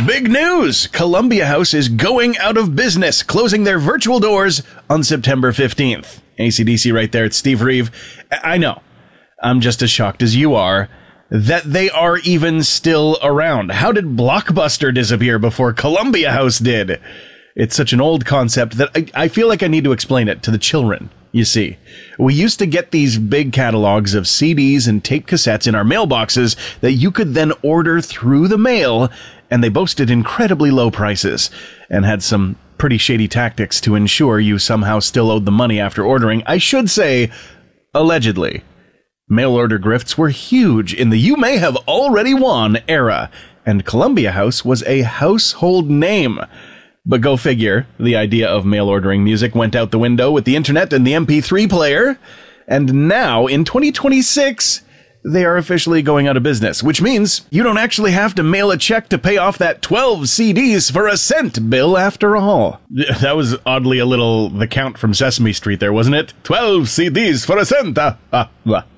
Big news! Columbia House is going out of business, closing their virtual doors on September 15th. AC/DC right there, it's Steve Reeve. I know, I'm just as shocked as you are that they are even still around. How did Blockbuster disappear before Columbia House did? It's such an old concept that I feel like I need to explain it to the children. You see, we used to get these big catalogs of CDs and tape cassettes in our mailboxes that you could then order through the mail, and they boasted incredibly low prices and had some pretty shady tactics to ensure you somehow still owed the money after ordering. I should say, allegedly. Mail order grifts were huge in the "you may have already won" era, and Columbia House was a household name. But go figure, the idea of mail ordering music went out the window with the internet and the MP3 player. And now, in 2026, they are officially going out of business, which means you don't actually have to mail a check to pay off that 12 CDs for a cent bill after all. That was oddly a little The Count from Sesame Street there, wasn't it? 12 CDs for a cent.